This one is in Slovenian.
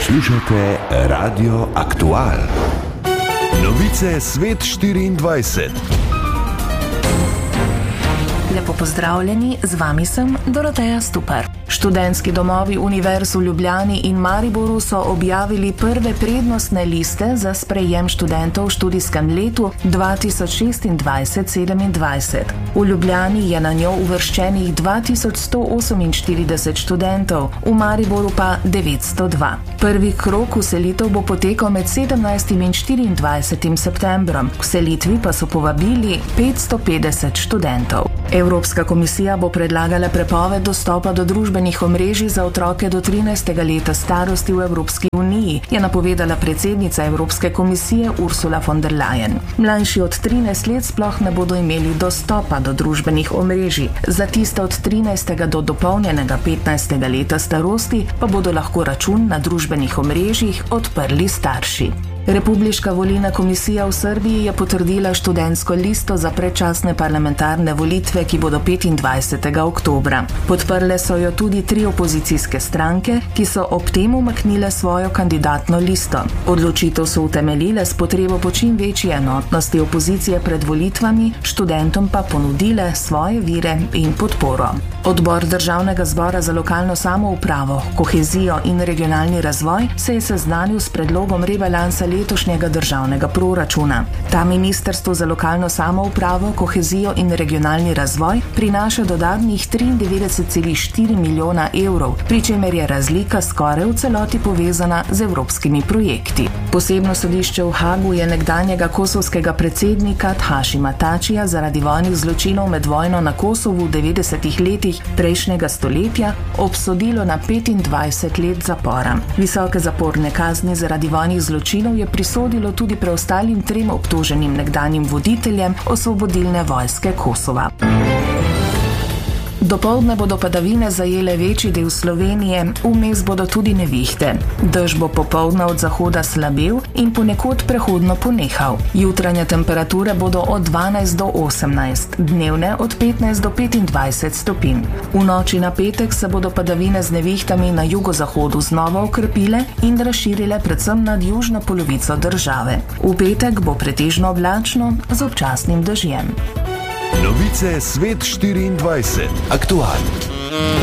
Poslušate Radio Aktual. Novice Svet 24. Lepo pozdravljeni, z vami sem Doroteja Stupar. Študentski domovi Univerz v Ljubljani in Mariboru so objavili prve prednostne liste za sprejem študentov v študijskem letu 2026-27. V Ljubljani je na njo uvrščenih 2148 študentov, v Mariboru pa 902. Prvi krog vselitev bo potekal med 17. in 24. septembrom. K vselitvi pa so povabili 550 študentov. Evropska komisija bo predlagala prepoved dostopa do družbenih omrežij za otroke do 13. leta starosti v Evropski uniji, je napovedala predsednica Evropske komisije Ursula von der Leyen. Mlajši od 13 let sploh ne bodo imeli dostopa do družbenih omrežij. Za tiste od 13. do dopolnjenega 15. leta starosti pa bodo lahko račun na družbenih omrežjih odprli starši. Republiška volilna komisija v Srbiji je potrdila študentsko listo za predčasne parlamentarne volitve, ki bodo 25. oktobra. Podprle so jo tudi 3 opozicijske stranke, ki so ob tem umaknile svojo kandidatno listo. Odločitev so utemeljile s potrebo po čim večji enotnosti opozicije pred volitvami, študentom pa ponudile svoje vire in podporo. Odbor Državnega zbora za lokalno samoupravo, kohezijo in regionalni razvoj se je seznanil s predlogom rebalansa letošnjega državnega proračuna. Ta ministrstvo za lokalno samoupravo, kohezijo in regionalni razvoj prinaša dodatnih 93,4 milijona evrov, pri čemer je razlika skoraj v celoti povezana z evropskimi projekti. Posebno sodišče v Hagu je nekdanjega kosovskega predsednika Hašima Tačija zaradi vojnih zločinov med vojno na Kosovu v 90. letih prejšnjega stoletja obsodilo na 25 let zapora. Visoke zaporne kazni zaradi vojnih zločinov je prisodilo tudi preostalim 3 obtoženim nekdanjim voditeljem Osvobodilne vojske Kosova. Dopoldne bodo padavine zajele večji del Slovenije, vmes bodo tudi nevihte. Dež bo popoldne od zahoda slabel in ponekod prehodno ponehal. Jutranje temperature bodo od 12 do 18, dnevne od 15 do 25 stopinj. V noči na petek se bodo padavine z nevihtami na jugozahodu znova okrepile in razširile predvsem nad južno polovico države. V petek bo pretežno oblačno z občasnim dežjem. Novice Svet 24. Aktual.